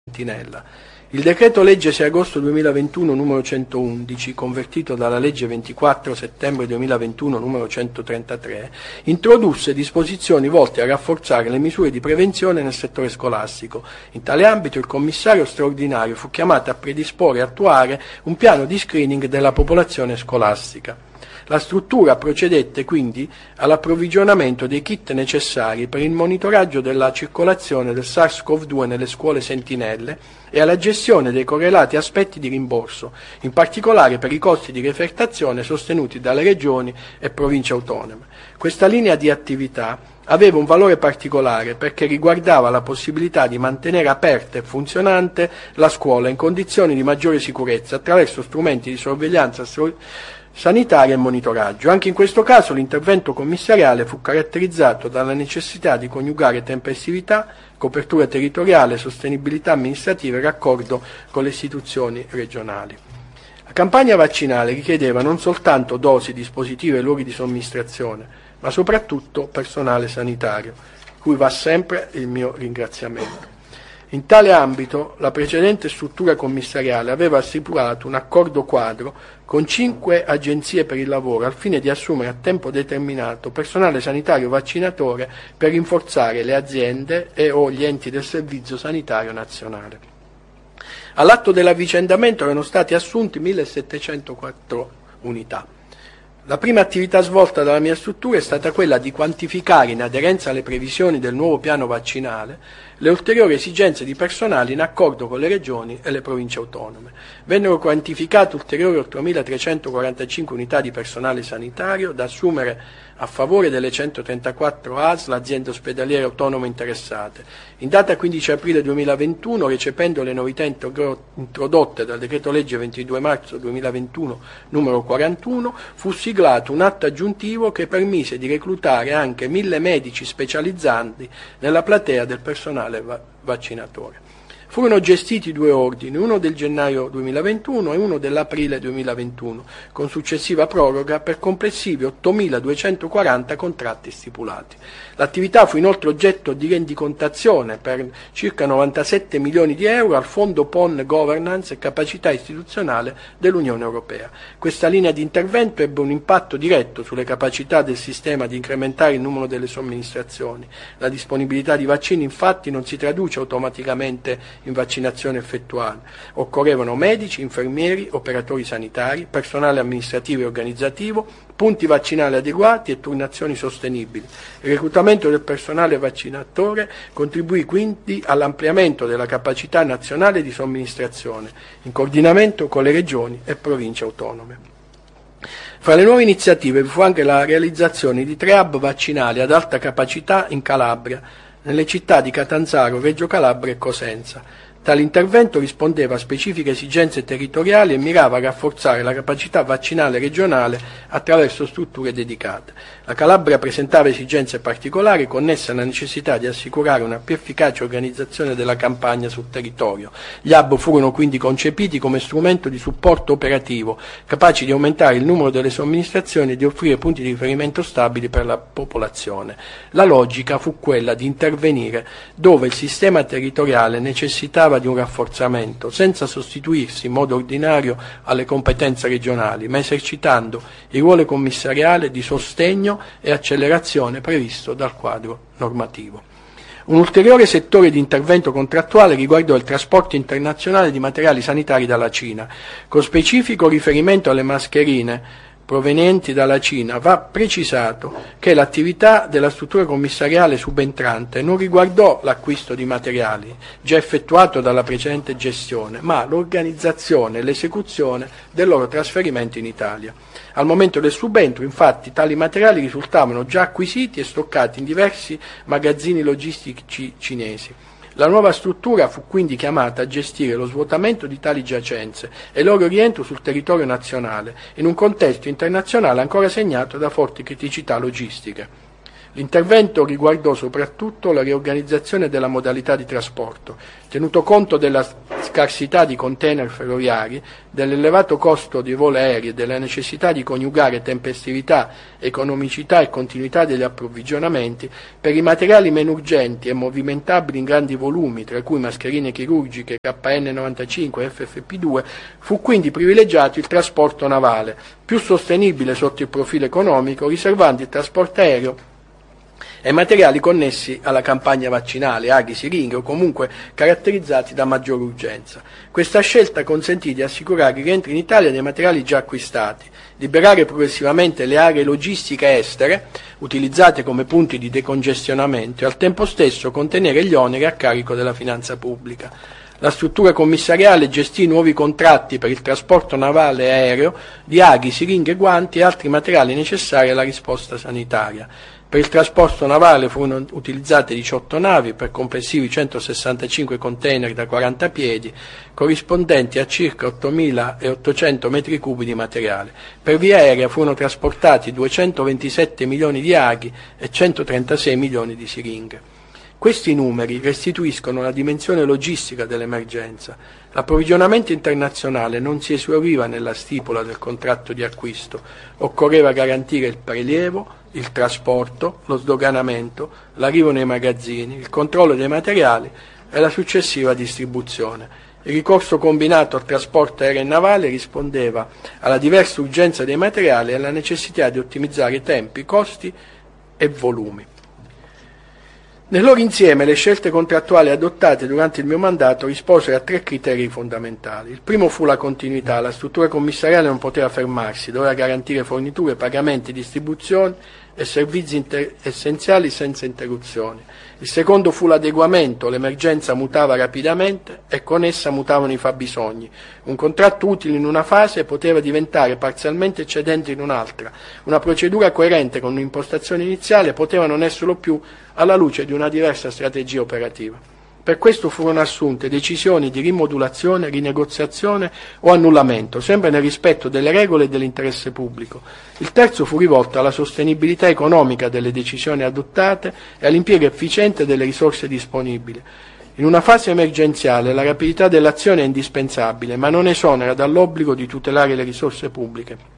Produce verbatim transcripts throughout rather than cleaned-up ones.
Sentinella. Il decreto legge sei agosto duemilaventuno numero centoundici, convertito dalla legge ventiquattro settembre duemilaventuno numero centotrentatré, introdusse disposizioni volte a rafforzare le misure di prevenzione nel settore scolastico. In tale ambito il commissario straordinario fu chiamato a predisporre e attuare un piano di screening della popolazione scolastica. La struttura procedette quindi all'approvvigionamento dei kit necessari per il monitoraggio della circolazione del SARS-CoV due nelle scuole sentinelle e alla gestione dei correlati aspetti di rimborso, in particolare per i costi di refertazione sostenuti dalle regioni e province autonome. Questa linea di attività aveva un valore particolare perché riguardava la possibilità di mantenere aperta e funzionante la scuola in condizioni di maggiore sicurezza attraverso strumenti di sorveglianza sanitaria e monitoraggio. Anche in questo caso l'intervento commissariale fu caratterizzato dalla necessità di coniugare tempestività, copertura territoriale, sostenibilità amministrativa e raccordo con le istituzioni regionali. La campagna vaccinale richiedeva non soltanto dosi, dispositivi e luoghi di somministrazione, ma soprattutto personale sanitario, cui va sempre il mio ringraziamento. In tale ambito la precedente struttura commissariale aveva stipulato un accordo quadro con cinque agenzie per il lavoro al fine di assumere a tempo determinato personale sanitario vaccinatore per rinforzare le aziende e o gli enti del Servizio Sanitario Nazionale. All'atto dell'avvicendamento erano stati assunti millesettecentoquattro unità. La prima attività svolta dalla mia struttura è stata quella di quantificare, in aderenza alle previsioni del nuovo piano vaccinale, le ulteriori esigenze di personale in accordo con le regioni e le province autonome. Vennero quantificate ulteriori ottomilatrecentoquarantacinque unità di personale sanitario da assumere a favore delle centotrentaquattro A S L, aziende ospedaliere autonome interessate. In data quindici aprile duemilaventuno, recependo le novità introdotte dal decreto legge ventidue marzo duemilaventuno numero quarantuno, fu siglato un atto aggiuntivo che permise di reclutare anche mille medici specializzanti nella platea del personale va- vaccinatore. Furono gestiti due ordini, uno del gennaio duemilaventuno e uno dell'aprile duemilaventuno, con successiva proroga per complessivi ottomiladuecentoquaranta contratti stipulati. L'attività fu inoltre oggetto di rendicontazione per circa novantasette milioni di euro al Fondo P O N Governance e Capacità Istituzionale dell'Unione Europea. Questa linea di intervento ebbe un impatto diretto sulle capacità del sistema di incrementare il numero delle somministrazioni. La disponibilità di vaccini infatti non si traduce automaticamente in vaccinazione effettuale. Occorrevano medici, infermieri, operatori sanitari, personale amministrativo e organizzativo, punti vaccinali adeguati e turnazioni sostenibili. Il reclutamento del personale vaccinatore contribuì quindi all'ampliamento della capacità nazionale di somministrazione, in coordinamento con le regioni e province autonome. Fra le nuove iniziative vi fu anche la realizzazione di tre hub vaccinali ad alta capacità in Calabria, nelle città di Catanzaro, Reggio Calabria e Cosenza. Tale intervento rispondeva a specifiche esigenze territoriali e mirava a rafforzare la capacità vaccinale regionale attraverso strutture dedicate. La Calabria presentava esigenze particolari connesse alla necessità di assicurare una più efficace organizzazione della campagna sul territorio. Gli hub furono quindi concepiti come strumento di supporto operativo, capaci di aumentare il numero delle somministrazioni e di offrire punti di riferimento stabili per la popolazione. La logica fu quella di intervenire dove il sistema territoriale necessitava di un rafforzamento, senza sostituirsi in modo ordinario alle competenze regionali, ma esercitando il ruolo commissariale di sostegno e accelerazione previsto dal quadro normativo. Un ulteriore settore di intervento contrattuale riguardò il trasporto internazionale di materiali sanitari dalla Cina, con specifico riferimento alle mascherine provenienti dalla Cina. Va precisato che l'attività della struttura commissariale subentrante non riguardò l'acquisto di materiali già effettuato dalla precedente gestione, ma l'organizzazione e l'esecuzione del loro trasferimento in Italia. Al momento del subentro, infatti, tali materiali risultavano già acquisiti e stoccati in diversi magazzini logistici cinesi. La nuova struttura fu quindi chiamata a gestire lo svuotamento di tali giacenze e il loro rientro sul territorio nazionale, in un contesto internazionale ancora segnato da forti criticità logistiche. L'intervento riguardò soprattutto la riorganizzazione della modalità di trasporto, tenuto conto della scarsità di container ferroviari, dell'elevato costo dei voli aerei e della necessità di coniugare tempestività, economicità e continuità degli approvvigionamenti, per i materiali meno urgenti e movimentabili in grandi volumi, tra cui mascherine chirurgiche, K N novantacinque e F F P due, fu quindi privilegiato il trasporto navale, più sostenibile sotto il profilo economico, riservando il trasporto aereo e materiali connessi alla campagna vaccinale, aghi, siringhe o comunque caratterizzati da maggiore urgenza. Questa scelta consentì di assicurare il rientro in Italia dei materiali già acquistati, liberare progressivamente le aree logistiche estere, utilizzate come punti di decongestionamento, e al tempo stesso contenere gli oneri a carico della finanza pubblica. La struttura commissariale gestì nuovi contratti per il trasporto navale e aereo di aghi, siringhe, guanti e altri materiali necessari alla risposta sanitaria. Per il trasporto navale furono utilizzate diciotto navi per complessivi centosessantacinque container da quaranta piedi, corrispondenti a circa ottomilaottocento metri cubi di materiale. Per via aerea furono trasportati duecentoventisette milioni di aghi e centotrentasei milioni di siringhe. Questi numeri restituiscono la dimensione logistica dell'emergenza. L'approvvigionamento internazionale non si esauriva nella stipula del contratto di acquisto, occorreva garantire il prelievo, il trasporto, lo sdoganamento, l'arrivo nei magazzini, il controllo dei materiali e la successiva distribuzione. Il ricorso combinato al trasporto aereo e navale rispondeva alla diversa urgenza dei materiali e alla necessità di ottimizzare tempi, costi e volumi. Nel loro insieme le scelte contrattuali adottate durante il mio mandato risposero a tre criteri fondamentali. Il primo fu la continuità, la struttura commissariale non poteva fermarsi, doveva garantire forniture, pagamenti, distribuzione e servizi inter- essenziali senza interruzioni. Il secondo fu l'adeguamento, l'emergenza mutava rapidamente e con essa mutavano i fabbisogni. Un contratto utile in una fase poteva diventare parzialmente eccedente in un'altra. Una procedura coerente con un'impostazione iniziale poteva non esserlo più alla luce di una diversa strategia operativa. Per questo furono assunte decisioni di rimodulazione, rinegoziazione o annullamento, sempre nel rispetto delle regole e dell'interesse pubblico. Il terzo fu rivolto alla sostenibilità economica delle decisioni adottate e all'impiego efficiente delle risorse disponibili. In una fase emergenziale la rapidità dell'azione è indispensabile, ma non esonera dall'obbligo di tutelare le risorse pubbliche.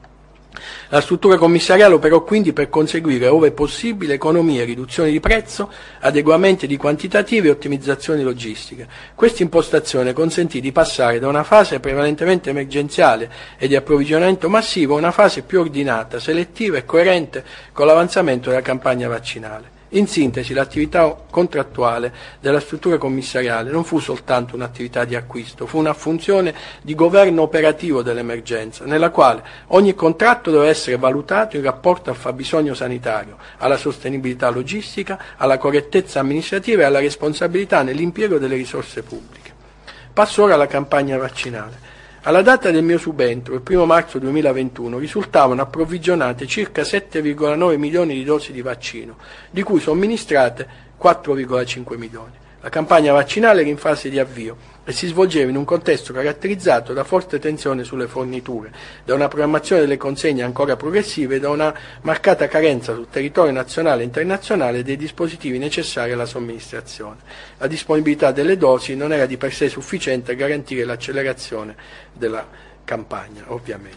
La struttura commissariale operò quindi per conseguire, ove possibile, economie, riduzioni di prezzo, adeguamenti di quantitativi e ottimizzazioni logistiche. Questa impostazione consentì di passare da una fase prevalentemente emergenziale e di approvvigionamento massivo a una fase più ordinata, selettiva e coerente con l'avanzamento della campagna vaccinale. In sintesi, l'attività contrattuale della struttura commissariale non fu soltanto un'attività di acquisto, fu una funzione di governo operativo dell'emergenza, nella quale ogni contratto doveva essere valutato in rapporto al fabbisogno sanitario, alla sostenibilità logistica, alla correttezza amministrativa e alla responsabilità nell'impiego delle risorse pubbliche. Passo ora alla campagna vaccinale. Alla data del mio subentro, il primo marzo duemilaventuno, risultavano approvvigionate circa sette virgola nove milioni di dosi di vaccino, di cui somministrate quattro virgola cinque milioni. La campagna vaccinale era in fase di avvio e si svolgeva in un contesto caratterizzato da forte tensione sulle forniture, da una programmazione delle consegne ancora progressive e da una marcata carenza sul territorio nazionale e internazionale dei dispositivi necessari alla somministrazione. La disponibilità delle dosi non era di per sé sufficiente a garantire l'accelerazione della campagna, ovviamente.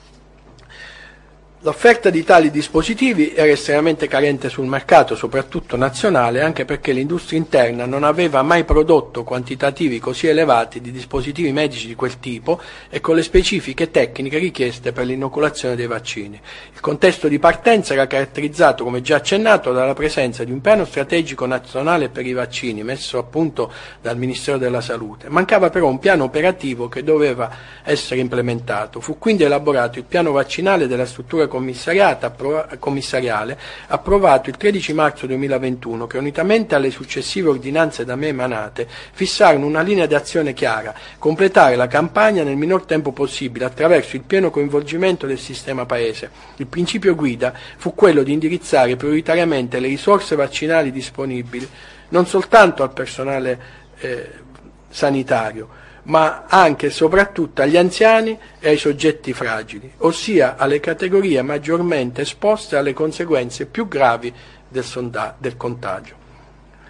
L'offerta di tali dispositivi era estremamente carente sul mercato, soprattutto nazionale, anche perché l'industria interna non aveva mai prodotto quantitativi così elevati di dispositivi medici di quel tipo e con le specifiche tecniche richieste per l'inoculazione dei vaccini. Il contesto di partenza era caratterizzato, come già accennato, dalla presenza di un piano strategico nazionale per i vaccini, messo a punto dal Ministero della Salute. Mancava però un piano operativo che doveva essere implementato. Fu quindi elaborato il piano vaccinale della struttura commissariale approvato il tredici marzo duemilaventuno, che unitamente alle successive ordinanze da me emanate fissarono una linea d'azione chiara: completare la campagna nel minor tempo possibile attraverso il pieno coinvolgimento del sistema Paese. Il principio guida fu quello di indirizzare prioritariamente le risorse vaccinali disponibili non soltanto al personale eh, sanitario, ma anche e soprattutto agli anziani e ai soggetti fragili, ossia alle categorie maggiormente esposte alle conseguenze più gravi del, sonda- del contagio.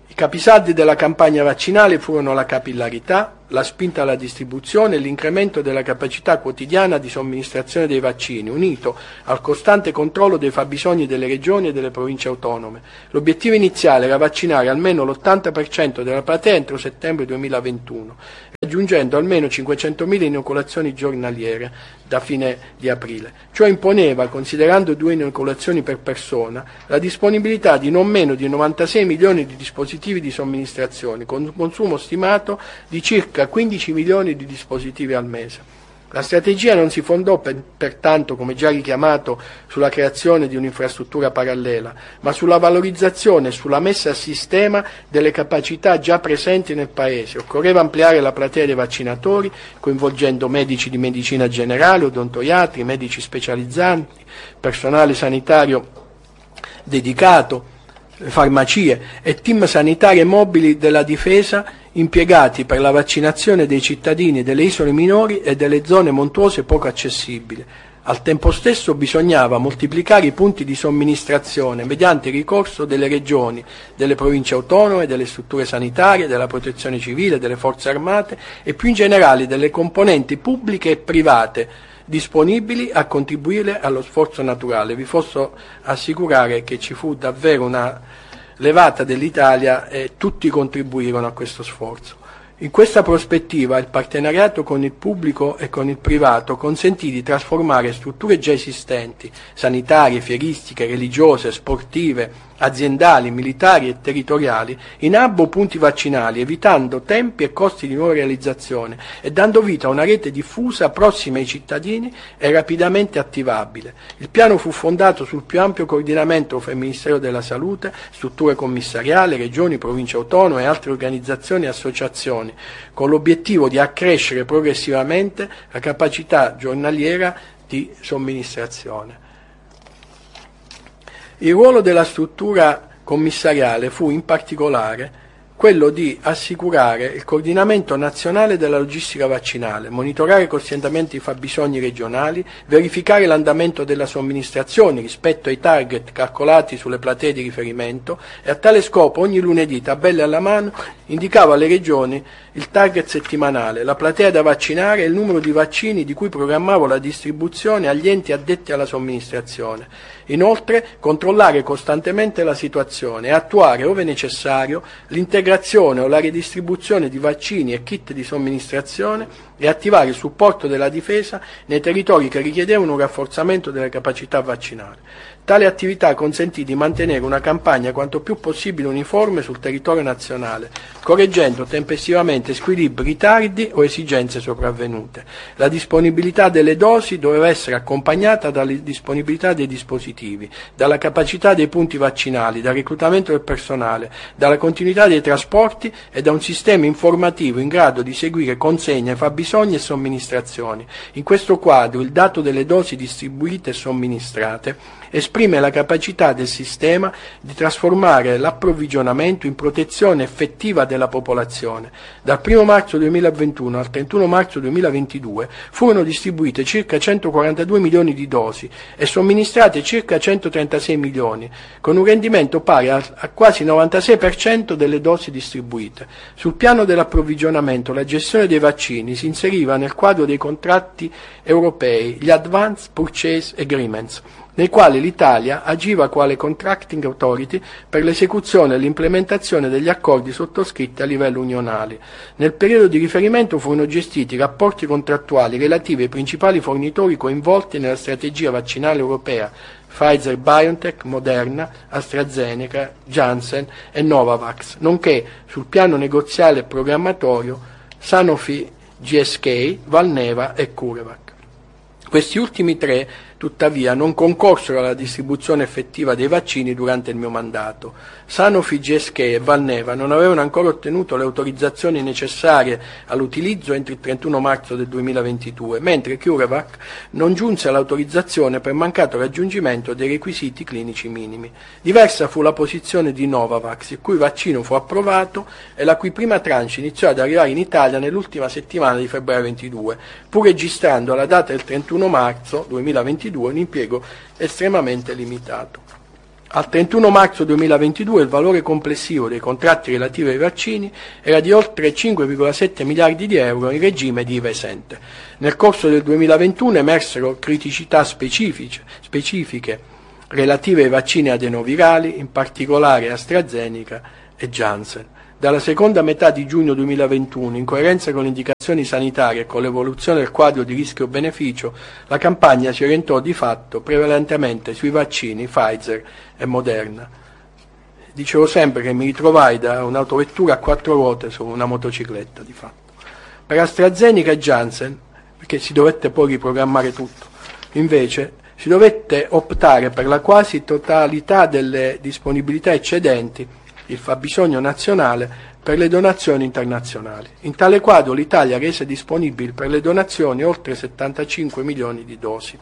I capisaldi della campagna vaccinale furono la capillarità, la spinta alla distribuzione e l'incremento della capacità quotidiana di somministrazione dei vaccini, unito al costante controllo dei fabbisogni delle regioni e delle province autonome. L'obiettivo iniziale era vaccinare almeno l'ottanta per cento della platea entro settembre duemilaventuno, raggiungendo almeno cinquecentomila inoculazioni giornaliere da fine di aprile. Ciò imponeva, considerando due inoculazioni per persona, la disponibilità di non meno di novantasei milioni di dispositivi di somministrazione, con un consumo stimato di circa quindici milioni di dispositivi al mese. La strategia non si fondò per, pertanto, come già richiamato, sulla creazione di un'infrastruttura parallela, ma sulla valorizzazione e sulla messa a sistema delle capacità già presenti nel Paese. Occorreva ampliare la platea dei vaccinatori, coinvolgendo medici di medicina generale, odontoiatri, medici specializzanti, personale sanitario dedicato, farmacie e team sanitarie mobili della difesa impiegati per la vaccinazione dei cittadini delle isole minori e delle zone montuose poco accessibili. Al tempo stesso bisognava moltiplicare i punti di somministrazione mediante il ricorso delle regioni, delle province autonome, delle strutture sanitarie, della protezione civile, delle forze armate e più in generale delle componenti pubbliche e private disponibili a contribuire allo sforzo naturale. Vi posso assicurare che ci fu davvero una levata dell'Italia e tutti contribuirono a questo sforzo. In questa prospettiva il partenariato con il pubblico e con il privato consentì di trasformare strutture già esistenti, sanitarie, fieristiche, religiose, sportive, aziendali, militari e territoriali, in hub o punti vaccinali, evitando tempi e costi di nuova realizzazione e dando vita a una rete diffusa, prossima ai cittadini e rapidamente attivabile. Il piano fu fondato sul più ampio coordinamento fra il Ministero della Salute, strutture commissariali, regioni, province autonome e altre organizzazioni e associazioni, con l'obiettivo di accrescere progressivamente la capacità giornaliera di somministrazione. Il ruolo della struttura commissariale fu in particolare quello di assicurare il coordinamento nazionale della logistica vaccinale, monitorare costantemente i fabbisogni regionali, verificare l'andamento della somministrazione rispetto ai target calcolati sulle platee di riferimento e a tale scopo ogni lunedì, tabelle alla mano, indicava alle regioni il target settimanale, la platea da vaccinare e il numero di vaccini di cui programmavo la distribuzione agli enti addetti alla somministrazione. Inoltre, controllare costantemente la situazione e attuare, ove necessario, l'integrazione o la redistribuzione di vaccini e kit di somministrazione e attivare il supporto della difesa nei territori che richiedevano un rafforzamento delle capacità vaccinali. Tale attività consentì di mantenere una campagna quanto più possibile uniforme sul territorio nazionale, correggendo tempestivamente squilibri, ritardi o esigenze sopravvenute. La disponibilità delle dosi doveva essere accompagnata dalla disponibilità dei dispositivi, dalla capacità dei punti vaccinali, dal reclutamento del personale, dalla continuità dei trasporti e da un sistema informativo in grado di seguire consegne, fabbisogni e somministrazioni. In questo quadro il dato delle dosi distribuite e somministrate esprime la capacità del sistema di trasformare l'approvvigionamento in protezione effettiva della popolazione. Dal primo marzo duemilaventuno al trentuno marzo duemilaventidue furono distribuite circa centoquarantadue milioni di dosi e somministrate circa centotrentasei milioni, con un rendimento pari a, a quasi novantasei per cento delle dosi distribuite. Sul piano dell'approvvigionamento, la gestione dei vaccini si inseriva nel quadro dei contratti europei, gli Advanced Purchase Agreements, nei quali l'Italia agiva quale contracting authority per l'esecuzione e l'implementazione degli accordi sottoscritti a livello unionale. Nel periodo di riferimento furono gestiti i rapporti contrattuali relativi ai principali fornitori coinvolti nella strategia vaccinale europea, Pfizer, BioNTech, Moderna, AstraZeneca, Janssen e Novavax, nonché sul piano negoziale e programmatorio Sanofi, G S K, Valneva e CureVac. Questi ultimi tre, tuttavia, non concorsero alla distribuzione effettiva dei vaccini durante il mio mandato. Sanofi, G S K e Valneva non avevano ancora ottenuto le autorizzazioni necessarie all'utilizzo entro il trentuno marzo del duemilaventidue, mentre CureVac non giunse all'autorizzazione per mancato raggiungimento dei requisiti clinici minimi. Diversa fu la posizione di Novavax, il cui vaccino fu approvato e la cui prima tranche iniziò ad arrivare in Italia nell'ultima settimana di febbraio ventidue, pur registrando alla data del trentuno marzo duemilaventidue un impiego estremamente limitato. Al trentuno marzo duemilaventidue il valore complessivo dei contratti relativi ai vaccini era di oltre cinque virgola sette miliardi di euro in regime di I V A esente. Nel corso del duemilaventuno emersero criticità specifiche, specifiche relative ai vaccini adenovirali, in particolare AstraZeneca e Janssen. Dalla seconda metà di giugno duemilaventuno, in coerenza con le indicazioni sanitarie e con l'evoluzione del quadro di rischio-beneficio, la campagna si orientò di fatto prevalentemente sui vaccini Pfizer e Moderna. Dicevo sempre che mi ritrovai da un'autovettura a quattro ruote su una motocicletta, di fatto. Per AstraZeneca e Janssen, perché si dovette poi riprogrammare tutto, invece si dovette optare per la quasi totalità delle disponibilità eccedenti il fabbisogno nazionale per le donazioni internazionali. In tale quadro l'Italia rese disponibili per le donazioni oltre settantacinque milioni di dosi.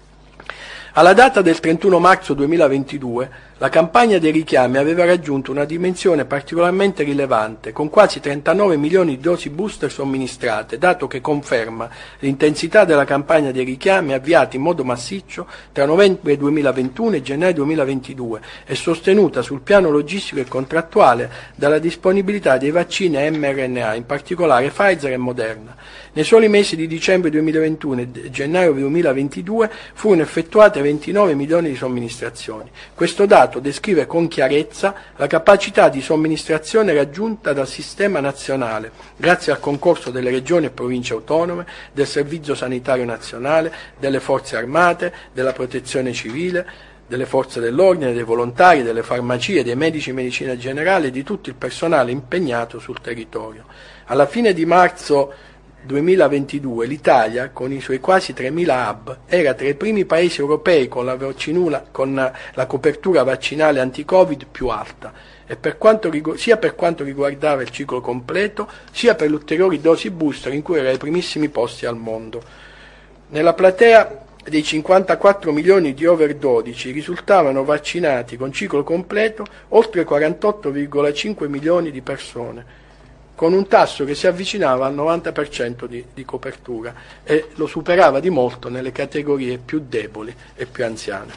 Alla data del trentuno marzo duemilaventidue la campagna dei richiami aveva raggiunto una dimensione particolarmente rilevante, con quasi trentanove milioni di dosi booster somministrate, dato che conferma l'intensità della campagna dei richiami avviata in modo massiccio tra novembre duemilaventuno e gennaio duemilaventidue e sostenuta sul piano logistico e contrattuale dalla disponibilità dei vaccini mRNA, in particolare Pfizer e Moderna. Nei soli mesi di dicembre duemilaventuno e gennaio duemilaventidue furono effettuate ventinove milioni di somministrazioni. Questo dato descrive con chiarezza la capacità di somministrazione raggiunta dal sistema nazionale, grazie al concorso delle regioni e province autonome, del Servizio Sanitario Nazionale, delle Forze Armate, della Protezione Civile, delle forze dell'ordine, dei volontari, delle farmacie, dei medici di medicina generale e di tutto il personale impegnato sul territorio. Alla fine di marzo duemilaventidue l'Italia, con i suoi quasi tremila hub, era tra i primi paesi europei con la, vaccinula, con la copertura vaccinale anti-Covid più alta, e per quanto, sia per quanto riguardava il ciclo completo, sia per le ulteriori dosi booster in cui era ai primissimi posti al mondo. Nella platea dei cinquantaquattro milioni di over dodici risultavano vaccinati con ciclo completo oltre quarantotto virgola cinque milioni di persone, con un tasso che si avvicinava al novanta per cento di, di copertura e lo superava di molto nelle categorie più deboli e più anziane.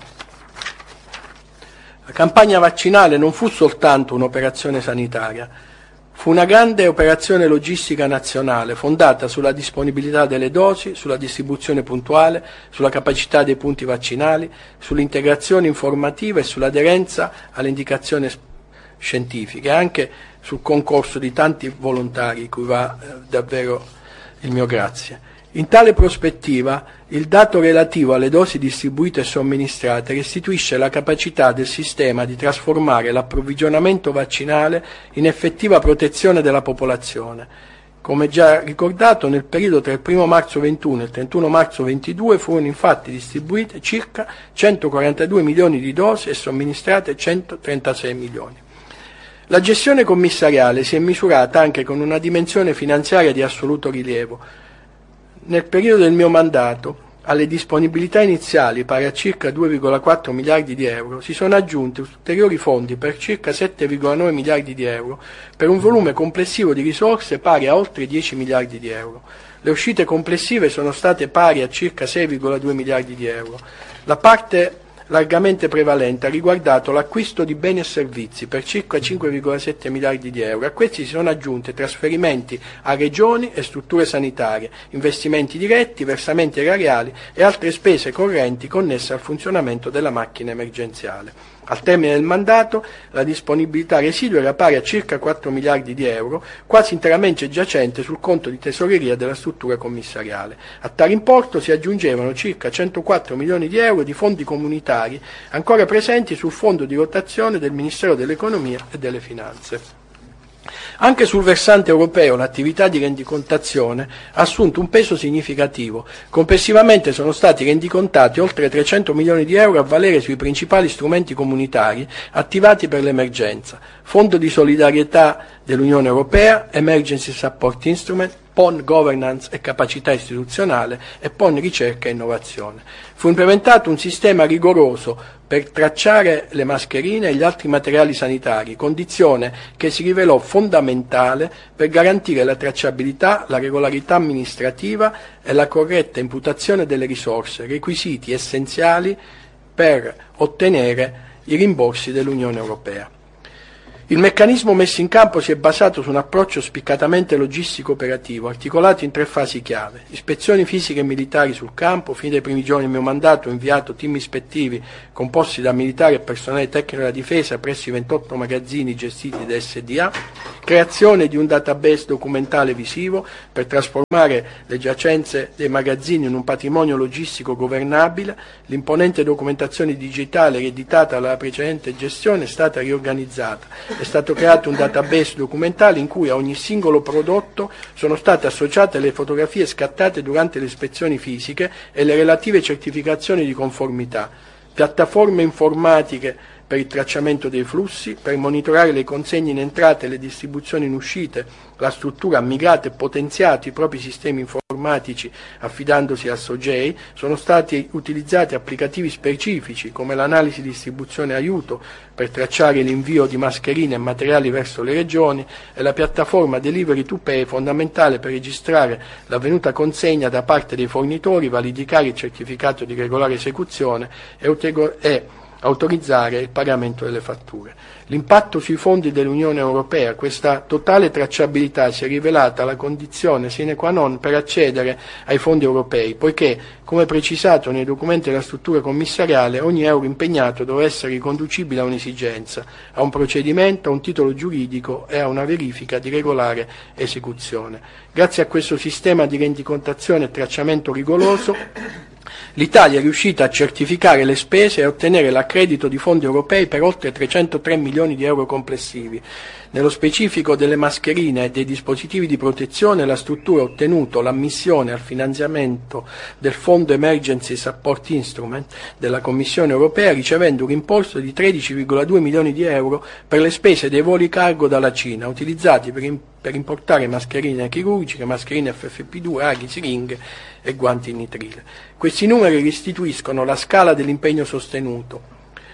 La campagna vaccinale non fu soltanto un'operazione sanitaria, fu una grande operazione logistica nazionale fondata sulla disponibilità delle dosi, sulla distribuzione puntuale, sulla capacità dei punti vaccinali, sull'integrazione informativa e sull'aderenza alle indicazioni scientifiche, anche sul concorso di tanti volontari, cui va eh, davvero il mio grazie. In tale prospettiva, il dato relativo alle dosi distribuite e somministrate restituisce la capacità del sistema di trasformare l'approvvigionamento vaccinale in effettiva protezione della popolazione. Come già ricordato, nel periodo tra il primo marzo ventuno e il trentuno marzo ventidue furono infatti distribuite circa centoquarantadue milioni di dosi e somministrate centotrentasei milioni. La gestione commissariale si è misurata anche con una dimensione finanziaria di assoluto rilievo. Nel periodo del mio mandato, alle disponibilità iniziali pari a circa due virgola quattro miliardi di euro, si sono aggiunti ulteriori fondi per circa sette virgola nove miliardi di euro, per un volume complessivo di risorse pari a oltre dieci miliardi di euro. Le uscite complessive sono state pari a circa sei virgola due miliardi di euro. La parte largamente prevalente ha riguardato l'acquisto di beni e servizi per circa cinque virgola sette miliardi di euro. A questi si sono aggiunti trasferimenti a regioni e strutture sanitarie, investimenti diretti, versamenti erariali e altre spese correnti connesse al funzionamento della macchina emergenziale. Al termine del mandato la disponibilità residua era pari a circa quattro miliardi di euro, quasi interamente giacente sul conto di tesoreria della struttura commissariale. A tale importo si aggiungevano circa centoquattro milioni di euro di fondi comunitari ancora presenti sul fondo di rotazione del Ministero dell'Economia e delle Finanze. Anche sul versante europeo l'attività di rendicontazione ha assunto un peso significativo. Complessivamente sono stati rendicontati oltre trecento milioni di euro a valere sui principali strumenti comunitari attivati per l'emergenza: Fondo di solidarietà dell'Unione Europea, Emergency Support Instrument, P O N Governance e capacità istituzionale e P O N Ricerca e Innovazione. Fu implementato un sistema rigoroso per tracciare le mascherine e gli altri materiali sanitari, condizione che si rivelò fondamentale per garantire la tracciabilità, la regolarità amministrativa e la corretta imputazione delle risorse, requisiti essenziali per ottenere i rimborsi dell'Unione Europea. Il meccanismo messo in campo si è basato su un approccio spiccatamente logistico-operativo, articolato in tre fasi chiave: ispezioni fisiche e militari sul campo. Fin dai primi giorni del mio mandato ho inviato team ispettivi composti da militari e personale tecnico della difesa presso i ventotto magazzini gestiti da S D A, creazione di un database documentale visivo per trasformare le giacenze dei magazzini in un patrimonio logistico governabile. L'imponente documentazione digitale ereditata dalla precedente gestione è stata riorganizzata. È stato creato un database documentale in cui a ogni singolo prodotto sono state associate le fotografie scattate durante le ispezioni fisiche e le relative certificazioni di conformità, piattaforme informatiche per il tracciamento dei flussi, per monitorare le consegne in entrata e le distribuzioni in uscite. La struttura ha migrato e potenziato i propri sistemi informatici affidandosi a Sogei. Sono stati utilizzati applicativi specifici come l'analisi distribuzione aiuto per tracciare l'invio di mascherine e materiali verso le regioni, e la piattaforma Delivery to Pay, fondamentale per registrare l'avvenuta consegna da parte dei fornitori, validare il certificato di regolare esecuzione e, e autorizzare il pagamento delle fatture. L'impatto sui fondi dell'Unione Europea: questa totale tracciabilità si è rivelata la condizione sine qua non per accedere ai fondi europei, poiché, come precisato nei documenti della struttura commissariale, ogni euro impegnato doveva essere riconducibile a un'esigenza, a un procedimento, a un titolo giuridico e a una verifica di regolare esecuzione. Grazie a questo sistema di rendicontazione e tracciamento rigoroso, l'Italia è riuscita a certificare le spese e a ottenere l'accredito di fondi europei per oltre trecentotré milioni di euro complessivi. Nello specifico delle mascherine e dei dispositivi di protezione, la struttura ha ottenuto l'ammissione al finanziamento del Fondo Emergency Support Instrument della Commissione Europea, ricevendo un rimborso di tredici virgola due milioni di euro per le spese dei voli cargo dalla Cina, utilizzati per, in, per importare mascherine chirurgiche, mascherine F F P due, aghi, siringhe e guanti in nitrile. Questi numeri restituiscono la scala dell'impegno sostenuto,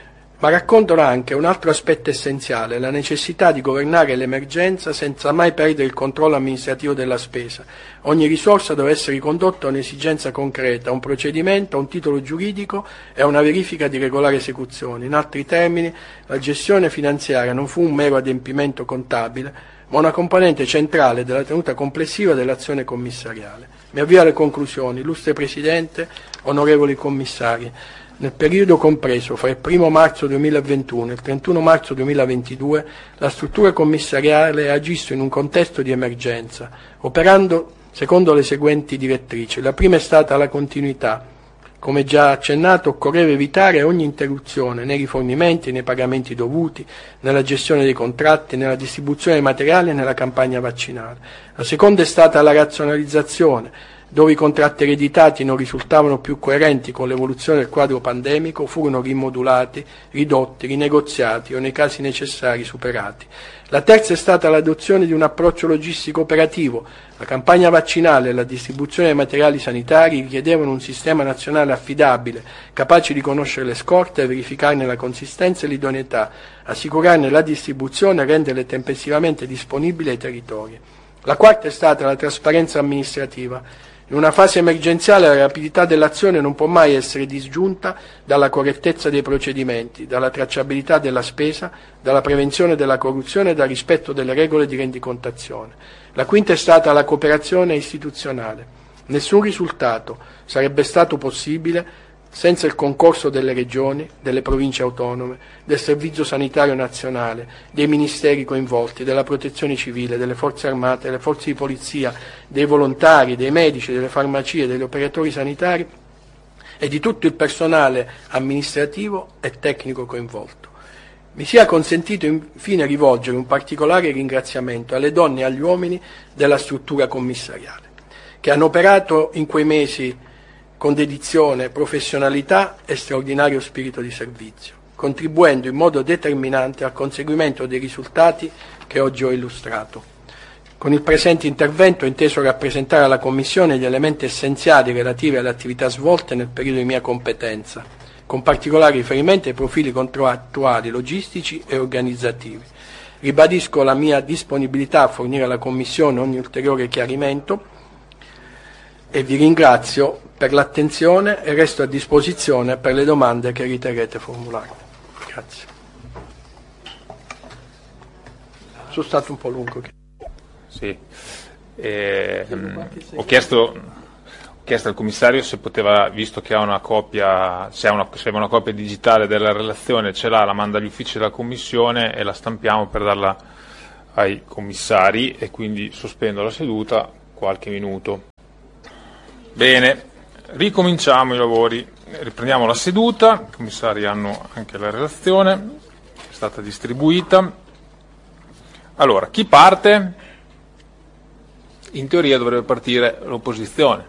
ma raccontano anche un altro aspetto essenziale: la necessità di governare l'emergenza senza mai perdere il controllo amministrativo della spesa. Ogni risorsa deve essere ricondotta a un'esigenza concreta, a un procedimento, a un titolo giuridico e a una verifica di regolare esecuzione. In altri termini, la gestione finanziaria non fu un mero adempimento contabile, ma una componente centrale della tenuta complessiva dell'azione commissariale. Mi avvio alle conclusioni. Illustre Presidente, onorevoli commissari, nel periodo compreso fra il primo marzo duemilaventuno e il trentuno marzo duemilaventidue, la struttura commissariale ha agito in un contesto di emergenza, operando secondo le seguenti direttrici. La prima è stata la continuità. Come già accennato, occorreva evitare ogni interruzione nei rifornimenti, nei pagamenti dovuti, nella gestione dei contratti, nella distribuzione dei materiali e nella campagna vaccinale. La seconda è stata la razionalizzazione. Dove i contratti ereditati non risultavano più coerenti con l'evoluzione del quadro pandemico, furono rimodulati, ridotti, rinegoziati o nei casi necessari superati. La terza è stata l'adozione di un approccio logistico operativo. La campagna vaccinale e la distribuzione dei materiali sanitari richiedevano un sistema nazionale affidabile, capace di conoscere le scorte e verificarne la consistenza e l'idoneità, assicurarne la distribuzione e renderle tempestivamente disponibili ai territori. La quarta è stata la trasparenza amministrativa. In una fase emergenziale la rapidità dell'azione non può mai essere disgiunta dalla correttezza dei procedimenti, dalla tracciabilità della spesa, dalla prevenzione della corruzione e dal rispetto delle regole di rendicontazione. La quinta è stata la cooperazione istituzionale. Nessun risultato sarebbe stato possibile senza il concorso delle regioni, delle province autonome, del Servizio Sanitario Nazionale, dei ministeri coinvolti, della Protezione Civile, delle Forze Armate, delle Forze di Polizia, dei volontari, dei medici, delle farmacie, degli operatori sanitari e di tutto il personale amministrativo e tecnico coinvolto. Mi sia consentito infine rivolgere un particolare ringraziamento alle donne e agli uomini della struttura commissariale, che hanno operato in quei mesi con dedizione, professionalità e straordinario spirito di servizio, contribuendo in modo determinante al conseguimento dei risultati che oggi ho illustrato. Con il presente intervento ho inteso rappresentare alla Commissione gli elementi essenziali relativi alle attività svolte nel periodo di mia competenza, con particolare riferimento ai profili contrattuali, logistici e organizzativi. Ribadisco la mia disponibilità a fornire alla Commissione ogni ulteriore chiarimento e vi ringrazio per l'attenzione e resto a disposizione per le domande che riterrete formulare. Grazie. Sono stato un po' lungo. Sì. Eh, ho chiesto, ho chiesto al commissario se poteva, visto che ha una copia, se ha una, se aveva una copia digitale della relazione, ce l'ha, la manda agli uffici della commissione e la stampiamo per darla ai commissari, e quindi sospendo la seduta qualche minuto. Bene, ricominciamo i lavori, riprendiamo la seduta. I commissari hanno anche la relazione, è stata distribuita. Allora, chi parte? In teoria dovrebbe partire l'opposizione.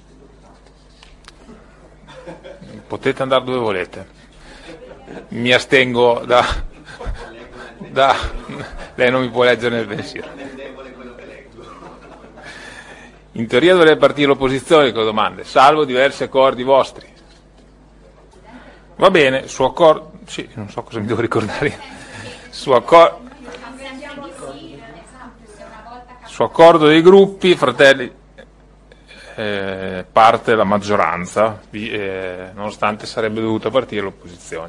Potete andare dove volete. Mi astengo da, da... Lei non mi può leggere nel pensiero. In teoria dovrebbe partire l'opposizione con le domande, salvo diversi accordi vostri. Va bene, su accordo... Sì, non so cosa mi devo ricordare. Su accordo... Su accordo dei gruppi, Fratelli eh, parte la maggioranza, eh, nonostante sarebbe dovuta partire l'opposizione.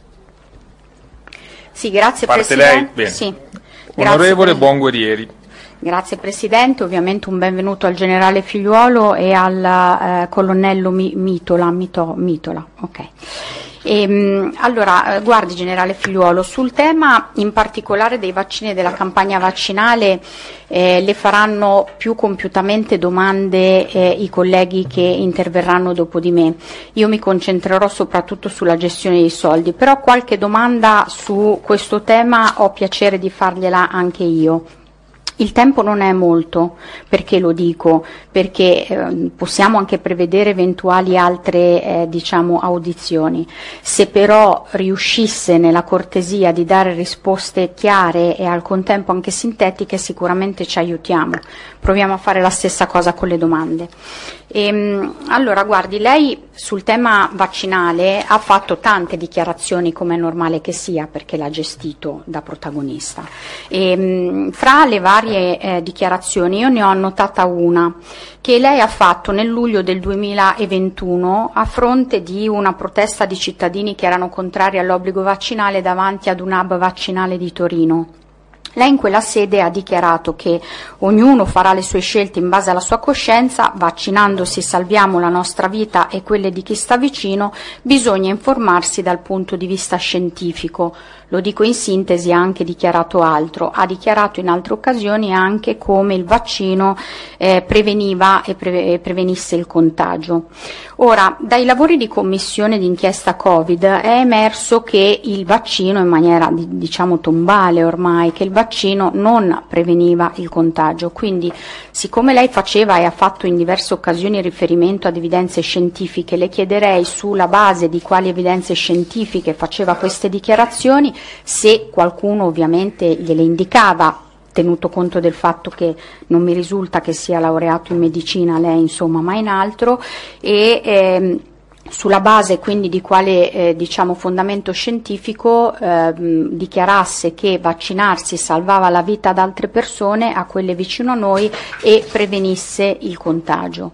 Sì, grazie parte Presidente. Lei? Bene. Sì. Onorevole Buonguerrieri. Grazie Presidente, ovviamente un benvenuto al generale Figliuolo e al eh, colonnello Mi- Mitola. Mito- Mitola. Okay. E, allora, guardi generale Figliuolo, sul tema in particolare dei vaccini e della campagna vaccinale eh, le faranno più compiutamente domande eh, i colleghi che interverranno dopo di me. Io mi concentrerò soprattutto sulla gestione dei soldi, però qualche domanda su questo tema ho piacere di fargliela anche io. Il tempo non è molto, perché lo dico? Perché eh, possiamo anche prevedere eventuali altre eh, diciamo, audizioni. Se però riuscisse nella cortesia di dare risposte chiare e al contempo anche sintetiche, sicuramente ci aiutiamo. Proviamo a fare la stessa cosa con le domande. E, allora, guardi, lei sul tema vaccinale ha fatto tante dichiarazioni, come è normale che sia, perché l'ha gestito da protagonista. E, fra le varie eh, dichiarazioni io ne ho annotata una che lei ha fatto nel luglio del duemilaventuno a fronte di una protesta di cittadini che erano contrari all'obbligo vaccinale davanti ad un hub vaccinale di Torino. Lei in quella sede ha dichiarato che ognuno farà le sue scelte in base alla sua coscienza, vaccinandosi salviamo la nostra vita e quelle di chi sta vicino, bisogna informarsi dal punto di vista scientifico. Lo dico in sintesi, ha anche dichiarato altro, ha dichiarato in altre occasioni anche come il vaccino eh, preveniva e pre- prevenisse il contagio. Ora, dai lavori di commissione d'inchiesta Covid è emerso che il vaccino, in maniera diciamo tombale ormai, che il vaccino non preveniva il contagio, quindi siccome lei faceva e ha fatto in diverse occasioni riferimento ad evidenze scientifiche, le chiederei sulla base di quali evidenze scientifiche faceva queste dichiarazioni, se qualcuno ovviamente gliele indicava, tenuto conto del fatto che non mi risulta che sia laureato in medicina lei, insomma, ma in altro, e ehm, sulla base quindi di quale eh, diciamo fondamento scientifico eh, dichiarasse che vaccinarsi salvava la vita ad altre persone, a quelle vicino a noi, e prevenisse il contagio.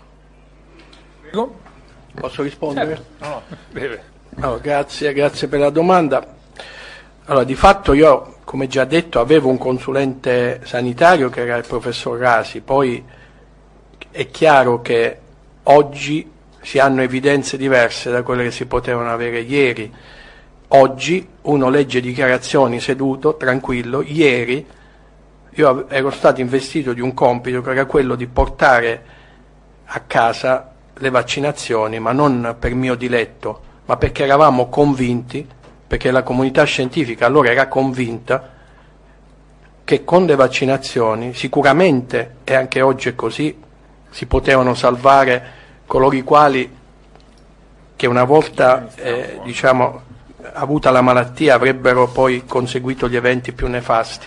Prego. Posso rispondere? No, no, deve. No, grazie, grazie per la domanda. Allora, di fatto io, come già detto, avevo un consulente sanitario che era il professor Rasi, poi è chiaro che oggi si hanno evidenze diverse da quelle che si potevano avere ieri. Oggi uno legge dichiarazioni seduto, tranquillo. Ieri io ero stato investito di un compito che era quello di portare a casa le vaccinazioni, ma non per mio diletto, ma perché eravamo convinti, perché la comunità scientifica allora era convinta che con le vaccinazioni sicuramente, e anche oggi è così, si potevano salvare coloro i quali che una volta eh, diciamo avuta la malattia avrebbero poi conseguito gli eventi più nefasti.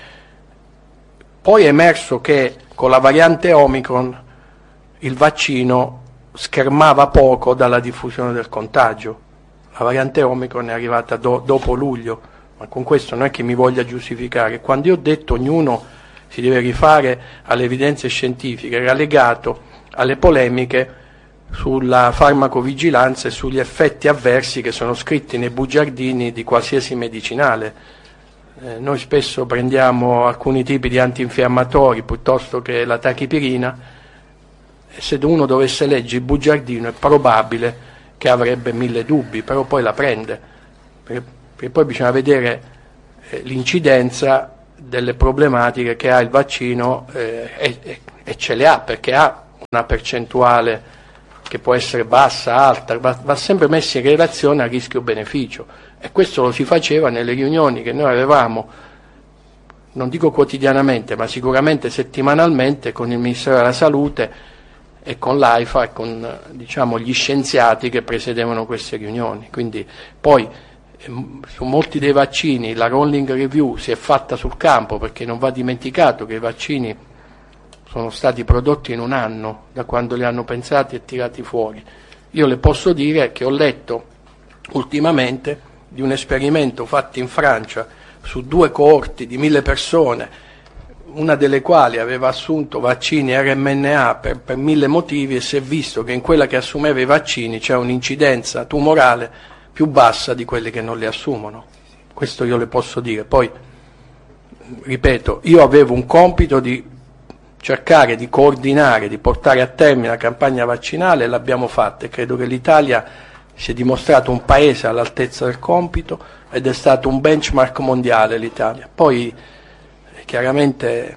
Poi è emerso che con la variante Omicron il vaccino schermava poco dalla diffusione del contagio. La variante Omicron è arrivata do, dopo luglio, ma con questo non è che mi voglia giustificare. Quando io ho detto ognuno si deve rifare alle evidenze scientifiche, era legato alle polemiche sulla farmacovigilanza e sugli effetti avversi che sono scritti nei bugiardini di qualsiasi medicinale. Eh, noi spesso prendiamo alcuni tipi di antinfiammatori piuttosto che la tachipirina, e se uno dovesse leggere il bugiardino è probabile che avrebbe mille dubbi, però poi la prende, perché, perché poi bisogna vedere eh, l'incidenza delle problematiche che ha il vaccino eh, e, e, e ce le ha, perché ha una percentuale che può essere bassa, alta, va, va sempre messo in relazione al rischio-beneficio, e questo lo si faceva nelle riunioni che noi avevamo, non dico quotidianamente, ma sicuramente settimanalmente con il Ministero della Salute e con l'AIFA e con, diciamo, gli scienziati che presiedevano queste riunioni. Quindi poi su molti dei vaccini la rolling review si è fatta sul campo, perché non va dimenticato che i vaccini sono stati prodotti in un anno da quando li hanno pensati e tirati fuori. Io le posso dire che ho letto ultimamente di un esperimento fatto in Francia su due coorti di mille persone, una delle quali aveva assunto vaccini R M N A per, per mille motivi, e si è visto che in quella che assumeva i vaccini c'è un'incidenza tumorale più bassa di quelli che non li assumono. Questo io le posso dire. Poi, ripeto, io avevo un compito di cercare di coordinare, di portare a termine la campagna vaccinale, e l'abbiamo fatta, e credo che l'Italia si è dimostrato un paese all'altezza del compito ed è stato un benchmark mondiale l'Italia. Poi chiaramente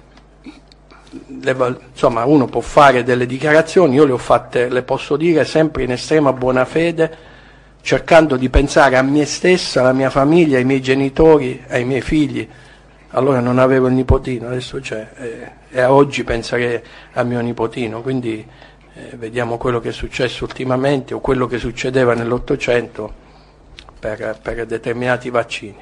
le, insomma, uno può fare delle dichiarazioni, io le ho fatte, le posso dire, sempre in estrema buona fede, cercando di pensare a me stessa, alla mia famiglia, ai miei genitori, ai miei figli. Allora non avevo il nipotino, adesso c'è, eh, e oggi penserei al mio nipotino, quindi eh, vediamo quello che è successo ultimamente o quello che succedeva nell'Ottocento per, per determinati vaccini.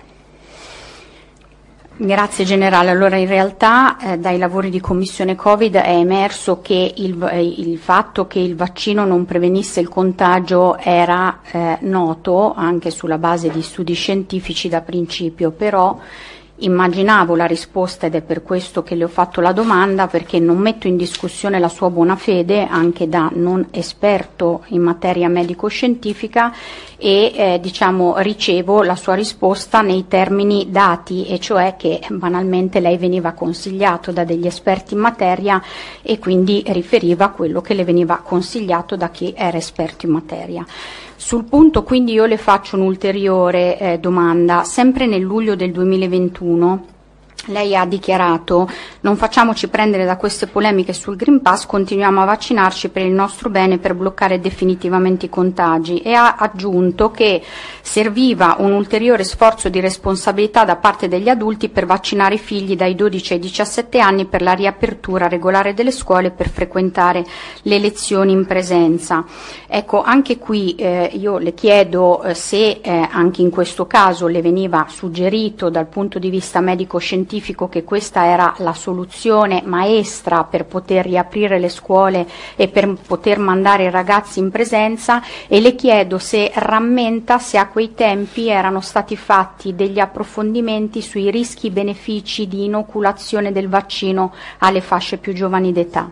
Grazie Generale. Allora in realtà eh, dai lavori di Commissione Covid è emerso che il, eh, il fatto che il vaccino non prevenisse il contagio era eh, noto anche sulla base di studi scientifici da principio, però immaginavo la risposta, ed è per questo che le ho fatto la domanda, perché non metto in discussione la sua buona fede anche da non esperto in materia medico-scientifica, e eh, diciamo ricevo la sua risposta nei termini dati, e cioè che banalmente lei veniva consigliato da degli esperti in materia e quindi riferiva a quello che le veniva consigliato da chi era esperto in materia. Sul punto quindi io le faccio un'ulteriore eh, domanda. Sempre nel luglio del duemilaventuno lei ha dichiarato: non facciamoci prendere da queste polemiche sul Green Pass, continuiamo a vaccinarci per il nostro bene, per bloccare definitivamente i contagi, e ha aggiunto che serviva un ulteriore sforzo di responsabilità da parte degli adulti per vaccinare i figli dai dodici ai diciassette anni per la riapertura regolare delle scuole, per frequentare le lezioni in presenza. Ecco, anche qui eh, io le chiedo eh, se eh, anche in questo caso le veniva suggerito dal punto di vista medico-scientifico che questa era la soluzione maestra per poter riaprire le scuole e per poter mandare i ragazzi in presenza, e le chiedo se rammenta se a quei tempi erano stati fatti degli approfondimenti sui rischi e benefici di inoculazione del vaccino alle fasce più giovani d'età.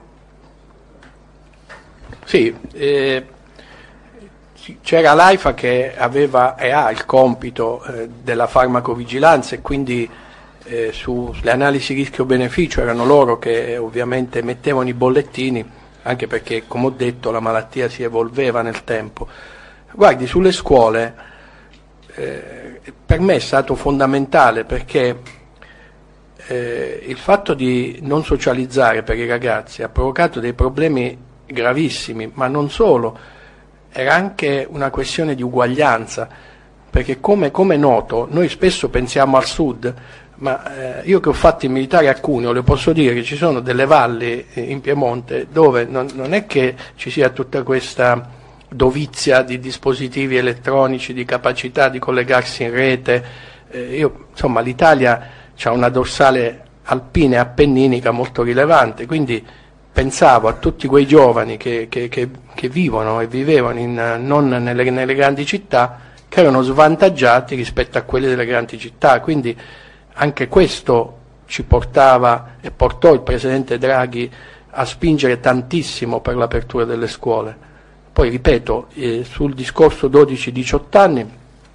Sì, eh, c'era l'AIFA che aveva e ha il compito eh, della farmacovigilanza, e quindi Eh, sulle analisi rischio-beneficio erano loro che ovviamente mettevano i bollettini, anche perché, come ho detto, la malattia si evolveva nel tempo. Guardi, sulle scuole eh, per me è stato fondamentale, perché eh, il fatto di non socializzare per i ragazzi ha provocato dei problemi gravissimi, ma non solo, era anche una questione di uguaglianza, perché come, come è noto, noi spesso pensiamo al sud, ma eh, io che ho fatto il militare a Cuneo le posso dire che ci sono delle valli eh, in Piemonte dove non, non è che ci sia tutta questa dovizia di dispositivi elettronici, di capacità di collegarsi in rete. Eh, io, insomma, l'Italia ha una dorsale alpina e appenninica molto rilevante, quindi pensavo a tutti quei giovani che, che, che, che vivono e vivevano in, non nelle, nelle grandi città, che erano svantaggiati rispetto a quelli delle grandi città, quindi anche questo ci portava e portò il Presidente Draghi a spingere tantissimo per l'apertura delle scuole, Poi ripeto, eh, sul discorso dodici diciotto anni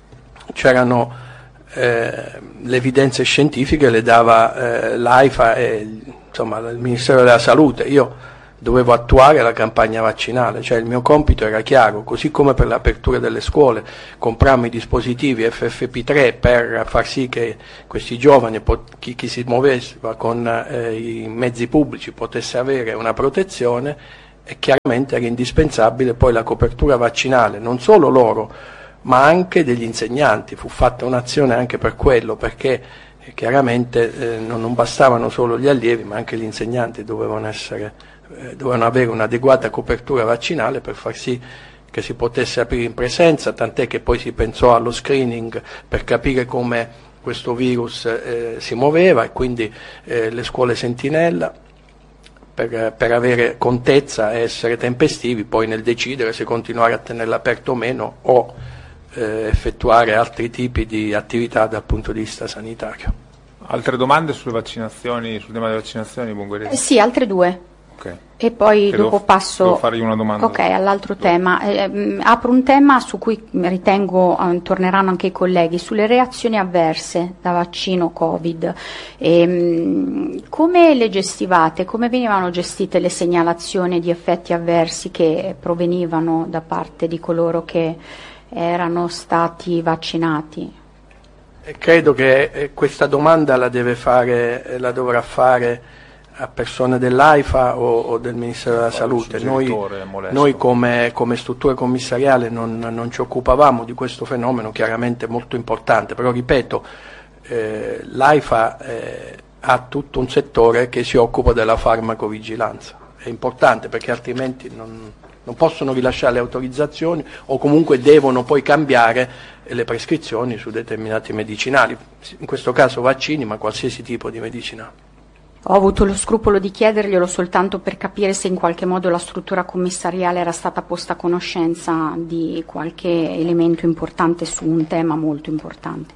c'erano eh, le evidenze scientifiche, le dava eh, l'AIFA e insomma, il Ministero della Salute. Io dovevo attuare la campagna vaccinale, cioè il mio compito era chiaro, così come per l'apertura delle scuole comprammo i dispositivi F F P tre per far sì che questi giovani, chi, chi si muoveva con eh, i mezzi pubblici potesse avere una protezione, e chiaramente era indispensabile poi la copertura vaccinale, non solo loro, ma anche degli insegnanti. Fu fatta un'azione anche per quello, perché eh, chiaramente eh, non, non bastavano solo gli allievi, ma anche gli insegnanti dovevano essere dovevano avere un'adeguata copertura vaccinale per far sì che si potesse aprire in presenza, tant'è che poi si pensò allo screening per capire come questo virus eh, si muoveva, e quindi eh, le scuole sentinella per, per avere contezza e essere tempestivi poi nel decidere se continuare a tenerla aperto o meno, o eh, effettuare altri tipi di attività dal punto di vista sanitario. Altre domande sulle vaccinazioni, sul tema delle vaccinazioni, Bongueresi? Eh sì, altre due. Okay. E poi Che dopo devo, passo devo fargli una domanda. Ok, all'altro dopo. tema. Eh, mh, apro un tema su cui ritengo eh, torneranno anche i colleghi, sulle reazioni avverse da vaccino Covid. E, mh, come le gestivate? Come venivano gestite le segnalazioni di effetti avversi che provenivano da parte di coloro che erano stati vaccinati? E credo che eh, questa domanda la deve fare, eh, la dovrà fare a persone dell'AIFA o, o del Ministero della Salute. Noi, noi come, come struttura commissariale non, non ci occupavamo di questo fenomeno, chiaramente molto importante, però ripeto, eh, l'AIFA eh, ha tutto un settore che si occupa della farmacovigilanza. È importante perché altrimenti non, non possono rilasciare le autorizzazioni, o comunque devono poi cambiare le prescrizioni su determinati medicinali, in questo caso vaccini, ma qualsiasi tipo di medicinale. Ho avuto lo scrupolo di chiederglielo soltanto per capire se in qualche modo la struttura commissariale era stata posta a conoscenza di qualche elemento importante su un tema molto importante.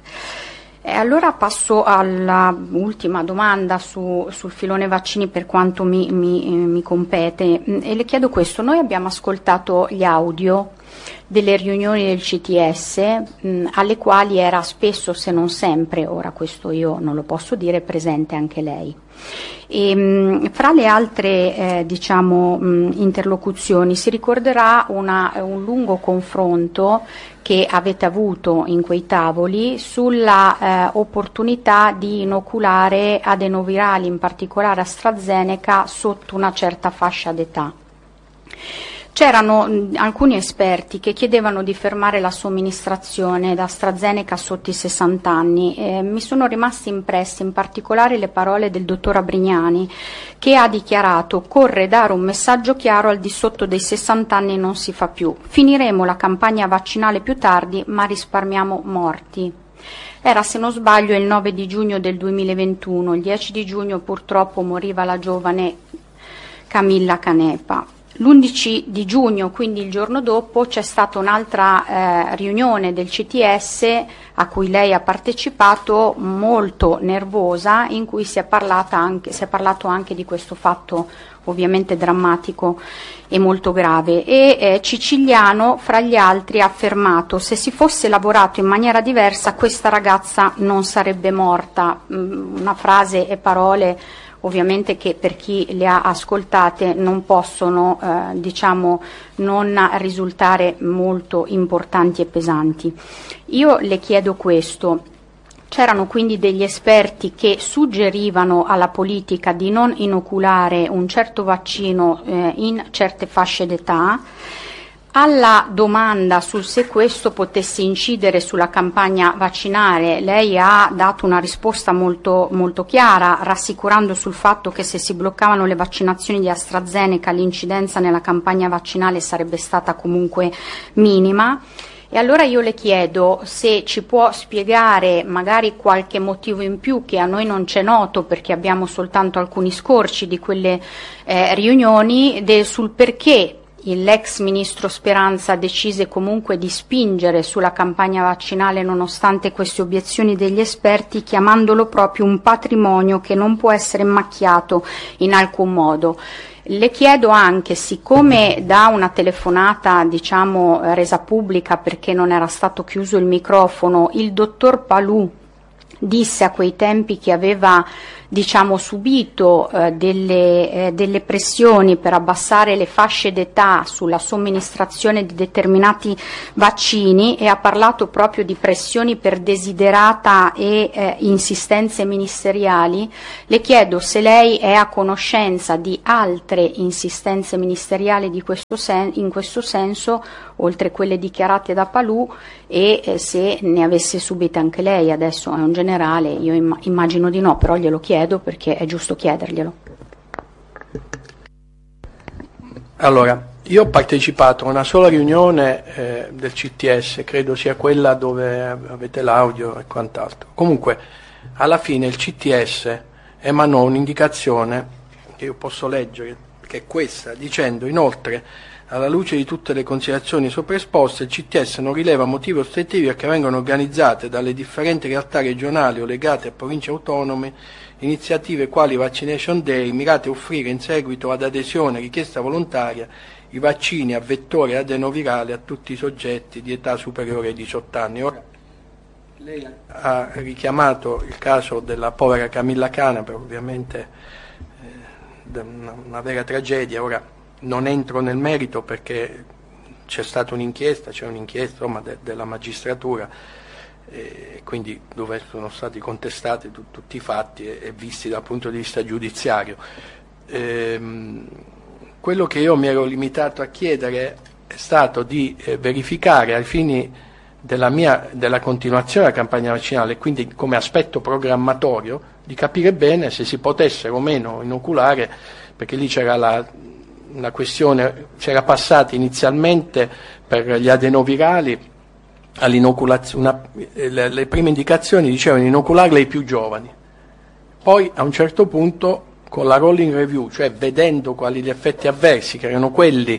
E allora passo alla ultima domanda su, sul filone vaccini per quanto mi, mi, mi compete, e le chiedo questo. Noi abbiamo ascoltato gli audio delle riunioni del C T S mh, alle quali era spesso, se non sempre, ora questo io non lo posso dire, presente anche lei. E, mh, fra le altre eh, diciamo, mh, interlocuzioni si ricorderà una, un lungo confronto che avete avuto in quei tavoli sulla eh, opportunità di inoculare adenovirali, in particolare AstraZeneca, sotto una certa fascia d'età. C'erano mh, alcuni esperti che chiedevano di fermare la somministrazione da AstraZeneca sotto i sessanta anni. Eh, mi sono rimaste impresse in particolare le parole del dottor Abrignani, che ha dichiarato: occorre dare un messaggio chiaro, al di sotto dei sessanta anni non si fa più. Finiremo la campagna vaccinale più tardi, ma risparmiamo morti. Era, se non sbaglio, il nove di giugno del duemilaventuno. Il dieci di giugno purtroppo moriva la giovane Camilla Canepa. L'undici di giugno, quindi il giorno dopo, c'è stata un'altra eh, riunione del C T S a cui lei ha partecipato, molto nervosa, in cui si è, parlata anche, si è parlato anche di questo fatto ovviamente drammatico e molto grave. E eh, Ciciliano, fra gli altri, ha affermato: se si fosse lavorato in maniera diversa questa ragazza non sarebbe morta. Mm, una frase e parole ovviamente che per chi le ha ascoltate non possono eh, diciamo non risultare molto importanti e pesanti. Io le chiedo questo: c'erano quindi degli esperti che suggerivano alla politica di non inoculare un certo vaccino eh, in certe fasce d'età. Alla domanda sul se questo potesse incidere sulla campagna vaccinale, lei ha dato una risposta molto, molto chiara, rassicurando sul fatto che se si bloccavano le vaccinazioni di AstraZeneca l'incidenza nella campagna vaccinale sarebbe stata comunque minima. E allora io le chiedo se ci può spiegare magari qualche motivo in più che a noi non c'è noto, perché abbiamo soltanto alcuni scorci di quelle eh, riunioni, de, sul perché l'ex ministro Speranza decise comunque di spingere sulla campagna vaccinale nonostante queste obiezioni degli esperti, chiamandolo proprio un patrimonio che non può essere macchiato in alcun modo. Le chiedo anche, siccome da una telefonata, diciamo, resa pubblica perché non era stato chiuso il microfono, il dottor Palù disse a quei tempi che aveva, diciamo, subito eh, delle, eh, delle pressioni per abbassare le fasce d'età sulla somministrazione di determinati vaccini, e ha parlato proprio di pressioni per desiderata e eh, insistenze ministeriali. Le chiedo se lei è a conoscenza di altre insistenze ministeriali di questo sen- in questo senso, oltre quelle dichiarate da Palù, e eh, se ne avesse subite anche lei. Adesso è un generale, io imm- immagino di no, però glielo chiedo perché è giusto chiederglielo. Allora, io ho partecipato a una sola riunione eh, del C T S, credo sia quella dove avete l'audio e quant'altro. Comunque, alla fine il C T S emanò un'indicazione che io posso leggere, che è questa, dicendo: inoltre, alla luce di tutte le considerazioni sopraesposte, il C T S non rileva motivi ostativi a che vengono organizzate dalle differenti realtà regionali o legate a province autonome iniziative quali Vaccination Day mirate a offrire in seguito ad adesione richiesta volontaria i vaccini a vettore adenovirale a tutti i soggetti di età superiore ai diciotto anni. Ora, lei ha richiamato il caso della povera Camilla Canapro, ovviamente eh, una, una vera tragedia. Ora non entro nel merito perché c'è stata un'inchiesta, c'è un'inchiesta insomma, de, della magistratura, e quindi dove sono stati contestati tu, tutti i fatti e, e visti dal punto di vista giudiziario. Ehm, quello che io mi ero limitato a chiedere è stato di eh, verificare ai fini della, mia, della continuazione della campagna vaccinale, quindi come aspetto programmatorio, di capire bene se si potesse o meno inoculare, perché lì c'era la, la questione, c'era passata inizialmente per gli adenovirali all'inoculazione, le, le prime indicazioni dicevano inocularle ai più giovani, poi a un certo punto con la rolling review, cioè vedendo quali gli effetti avversi, che erano quelli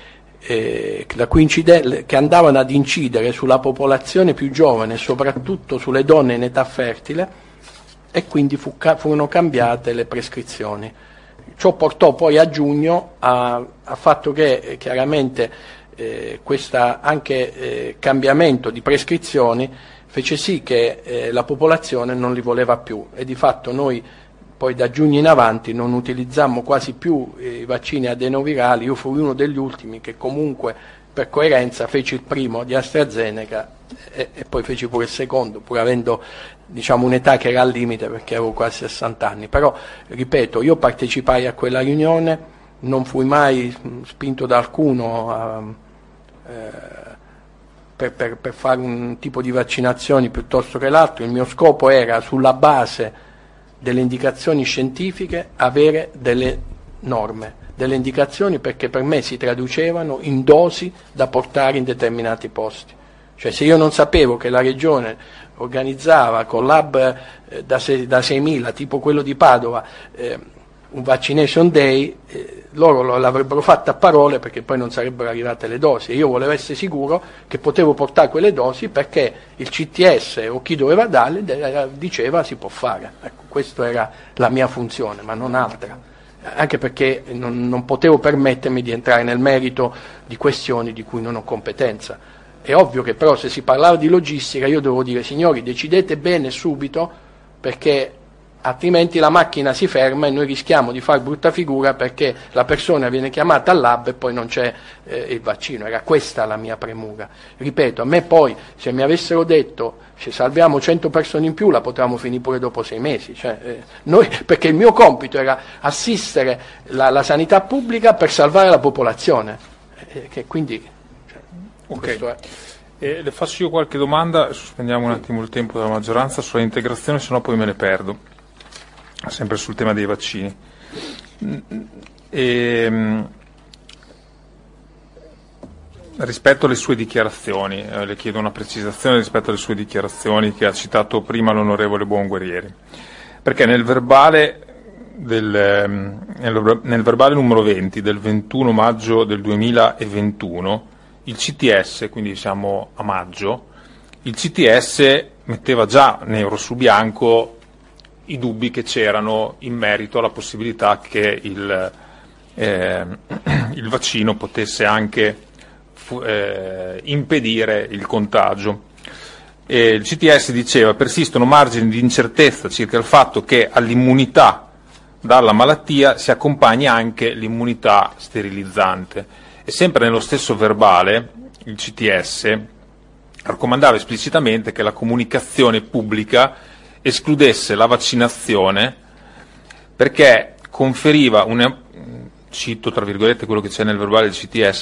eh, la cui incide- che andavano ad incidere sulla popolazione più giovane, soprattutto sulle donne in età fertile, e quindi fu, furono cambiate le prescrizioni. Ciò portò poi a giugno a, a fatto che eh, chiaramente Eh, questo anche eh, cambiamento di prescrizioni fece sì che eh, la popolazione non li voleva più, e di fatto noi poi da giugno in avanti non utilizzammo quasi più i vaccini adenovirali. Io fui uno degli ultimi che comunque per coerenza feci il primo di AstraZeneca e, e poi feci pure il secondo, pur avendo diciamo un'età che era al limite perché avevo quasi sessanta anni. Però ripeto, io partecipai a quella riunione, non fui mai spinto da alcuno a Eh, per, per, per fare un tipo di vaccinazioni piuttosto che l'altro. Il mio scopo era, sulla base delle indicazioni scientifiche, avere delle norme, delle indicazioni, perché per me si traducevano in dosi da portare in determinati posti. Cioè, se io non sapevo che la regione organizzava con lab eh, da, se, da seimila, tipo quello di Padova, eh, un vaccination day, eh, loro l'avrebbero fatta a parole perché poi non sarebbero arrivate le dosi, e io volevo essere sicuro che potevo portare quelle dosi perché il C T S o chi doveva darle diceva si può fare. Ecco, questa era la mia funzione, ma non altra, anche perché non, non potevo permettermi di entrare nel merito di questioni di cui non ho competenza. È ovvio che però se si parlava di logistica io dovevo dire: signori, decidete bene subito, perché altrimenti la macchina si ferma e noi rischiamo di fare brutta figura perché la persona viene chiamata al lab e poi non c'è eh, il vaccino. Era questa la mia premura. Ripeto, a me poi se mi avessero detto ci salviamo cento persone in più la potevamo finire pure dopo sei mesi, cioè, eh, noi, perché il mio compito era assistere la, la sanità pubblica per salvare la popolazione, eh, che quindi cioè, okay. Questo è. Eh, le faccio io qualche domanda, sospendiamo un attimo il tempo della maggioranza sulla integrazione, sennò poi me ne perdo. Sempre sul tema dei vaccini. E, rispetto alle sue dichiarazioni, eh, le chiedo una precisazione rispetto alle sue dichiarazioni che ha citato prima l'onorevole Buonguerrieri, perché nel verbale, del, nel, nel verbale numero venti del ventuno maggio del duemilaventuno, il C T S, quindi siamo a maggio, il C T S metteva già nero su bianco i dubbi che c'erano in merito alla possibilità che il, eh, il vaccino potesse anche fu, eh, impedire il contagio. E il C T S diceva: persistono margini di incertezza circa il fatto che all'immunità dalla malattia si accompagni anche l'immunità sterilizzante. E sempre nello stesso verbale il C T S raccomandava esplicitamente che la comunicazione pubblica escludesse la vaccinazione perché conferiva una, cito tra virgolette quello che c'è nel verbale del C T S,